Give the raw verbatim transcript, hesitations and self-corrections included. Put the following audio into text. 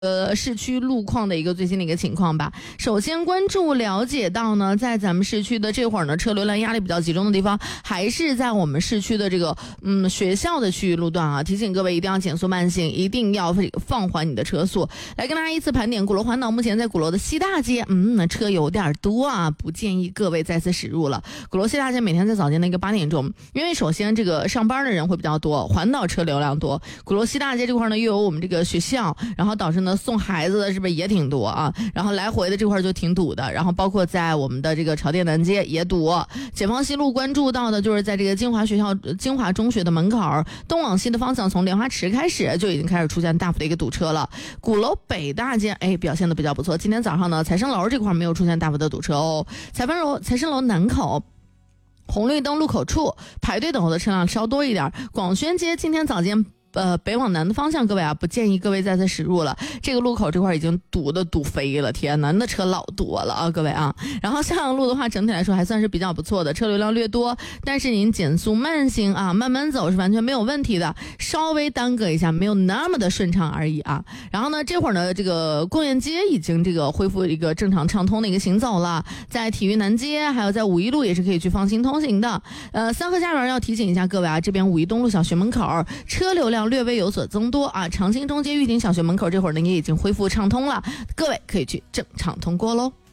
呃，市区路况的一个最新的一个情况吧。首先关注了解到呢，在咱们市区的这会儿呢，车流量压力比较集中的地方，还是在我们市区的这个嗯学校的区域路段啊。提醒各位一定要减速慢行，一定要放缓你的车速。来跟大家依次盘点鼓楼环岛，目前在鼓楼的西大街，嗯，那车有点多啊，不建议各位再次驶入了。鼓楼西大街每天在早间的一个八点钟，因为首先这个上班的人会比较多，环岛车流量多。鼓楼西大街这块呢，又有我们这个学校，然后导致呢。送孩子的是不是也挺多啊？然后来回的这块就挺堵的，然后包括在我们的这个朝店南街也堵。解放西路关注到的就是在这个金华学校、金华中学的门口，东往西的方向从莲花池开始就已经开始出现大幅的一个堵车了。鼓楼北大街哎表现的比较不错，今天早上呢财生楼这块没有出现大幅的堵车哦。财生楼财生楼南口。红绿灯路口处排队等候的车辆稍多一点。广宣街今天早间呃，北往南的方向，各位啊，不建议各位再次驶入了。这个路口这块已经堵的堵飞了，天哪，那车老多了啊，各位啊。然后襄阳路的话，整体来说还算是比较不错的，车流量略多，但是您减速慢行啊，慢慢走是完全没有问题的，稍微耽搁一下，没有那么的顺畅而已啊。然后呢，这会儿呢，这个工业街已经这个恢复一个正常畅通的一个行走了，在体育南街，还有在五一路也是可以去放心通行的。呃，三河家园要提醒一下各位啊，这边五一东路小学门口车流量略微有所增多啊，长兴中街玉鼎小学门口这会儿呢也已经恢复畅通了，各位可以去正常通过喽。